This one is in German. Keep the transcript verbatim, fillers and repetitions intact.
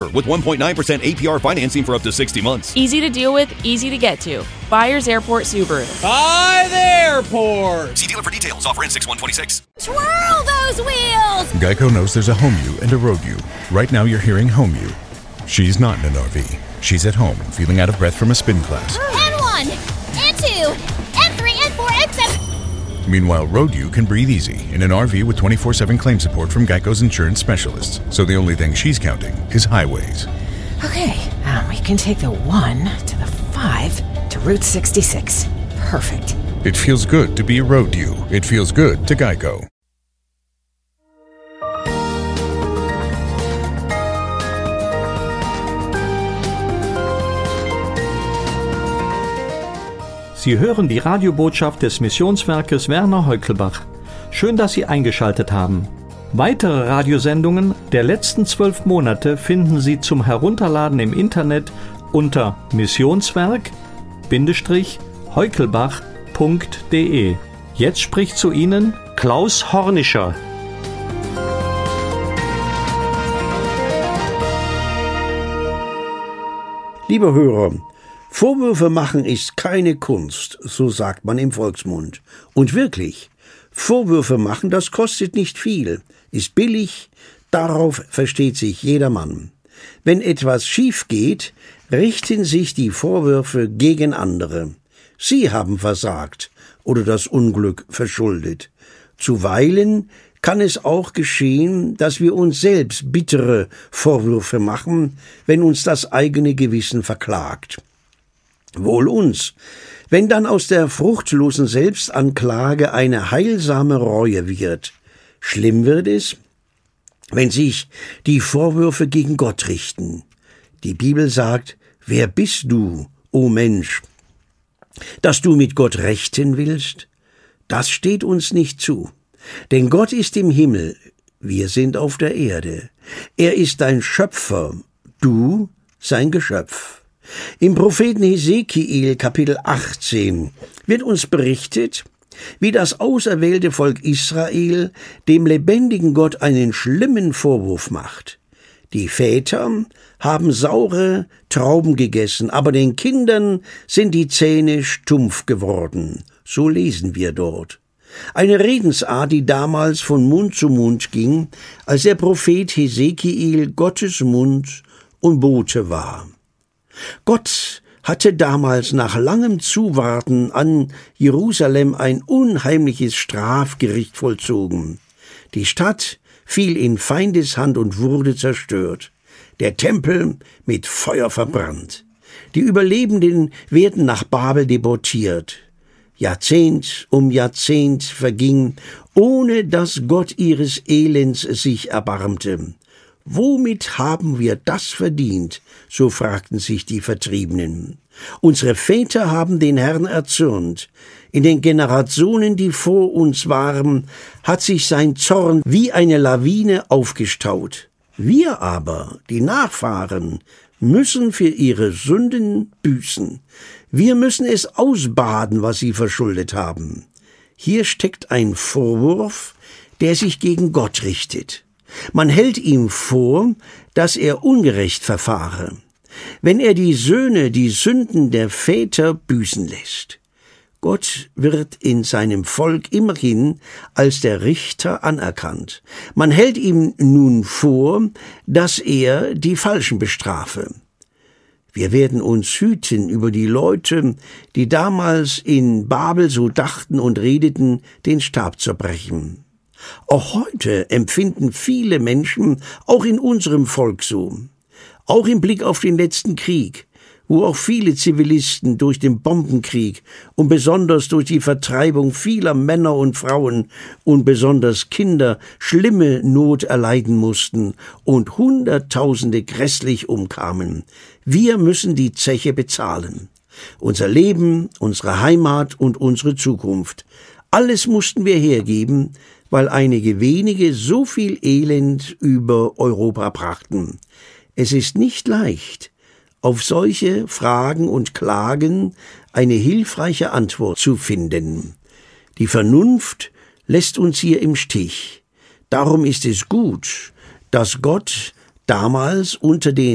with one point nine percent A P R financing for up to sixty months. Easy to deal with, easy to get to. Buyers Airport Subaru. By the airport! See dealer for details. Offer ends six one twenty-six. Twirl those wheels! Geico knows there's a home you and a road you. Right now you're hearing home you. She's not in an R V. She's at home, feeling out of breath from a spin class. And one, and two, and three, and four, and seven. Meanwhile, road you can breathe easy in an R V with twenty-four seven claim support from Geico's insurance specialists. So the only thing she's counting is highways. Okay, um, we can take the one to the five to Route sixty-six. Perfect. It feels good to be a road you. It feels good to Geico. Sie hören die Radiobotschaft des Missionswerkes Werner Heukelbach. Schön, dass Sie eingeschaltet haben. Weitere Radiosendungen der letzten zwölf Monate finden Sie zum Herunterladen im Internet unter missionswerk-heukelbach punkt de. Jetzt spricht zu Ihnen Klaus Hornischer. Liebe Hörer, Vorwürfe machen ist keine Kunst, so sagt man im Volksmund. Und wirklich, Vorwürfe machen, das kostet nicht viel, ist billig, darauf versteht sich jedermann. Wenn etwas schief geht, richten sich die Vorwürfe gegen andere. Sie haben versagt oder das Unglück verschuldet. Zuweilen kann es auch geschehen, dass wir uns selbst bittere Vorwürfe machen, wenn uns das eigene Gewissen verklagt. Wohl uns, wenn dann aus der fruchtlosen Selbstanklage eine heilsame Reue wird. Schlimm wird es, wenn sich die Vorwürfe gegen Gott richten. Die Bibel sagt, wer bist du, o Mensch, dass du mit Gott rechten willst? Das steht uns nicht zu. Denn Gott ist im Himmel, wir sind auf der Erde. Er ist dein Schöpfer, du sein Geschöpf. Im Propheten Hesekiel, Kapitel achtzehn, wird uns berichtet, wie das auserwählte Volk Israel dem lebendigen Gott einen schlimmen Vorwurf macht. Die Väter haben saure Trauben gegessen, aber den Kindern sind die Zähne stumpf geworden. So lesen wir dort. Eine Redensart, die damals von Mund zu Mund ging, als der Prophet Hesekiel Gottes Mund und Bote war. Gott hatte damals nach langem Zuwarten an Jerusalem ein unheimliches Strafgericht vollzogen. Die Stadt fiel in Feindeshand und wurde zerstört. Der Tempel mit Feuer verbrannt. Die Überlebenden werden nach Babel deportiert. Jahrzehnt um Jahrzehnt verging, ohne dass Gott ihres Elends sich erbarmte. Womit haben wir das verdient? So fragten sich die Vertriebenen. Unsere Väter haben den Herrn erzürnt. In den Generationen, die vor uns waren, hat sich sein Zorn wie eine Lawine aufgestaut. Wir aber, die Nachfahren, müssen für ihre Sünden büßen. Wir müssen es ausbaden, was sie verschuldet haben. Hier steckt ein Vorwurf, der sich gegen Gott richtet. Man hält ihm vor, dass er ungerecht verfahre, wenn er die Söhne die Sünden der Väter büßen lässt. Gott wird in seinem Volk immerhin als der Richter anerkannt. Man hält ihm nun vor, dass er die Falschen bestrafe. Wir werden uns hüten, über die Leute, die damals in Babel so dachten und redeten, den Stab zu brechen. Auch heute empfinden viele Menschen, auch in unserem Volk so, auch im Blick auf den letzten Krieg, wo auch viele Zivilisten durch den Bombenkrieg und besonders durch die Vertreibung vieler Männer und Frauen und besonders Kinder schlimme Not erleiden mussten und Hunderttausende grässlich umkamen. Wir müssen die Zeche bezahlen. Unser Leben, unsere Heimat und unsere Zukunft. Alles mussten wir hergeben, weil einige wenige so viel Elend über Europa brachten. Es ist nicht leicht, auf solche Fragen und Klagen eine hilfreiche Antwort zu finden. Die Vernunft lässt uns hier im Stich. Darum ist es gut, dass Gott damals unter den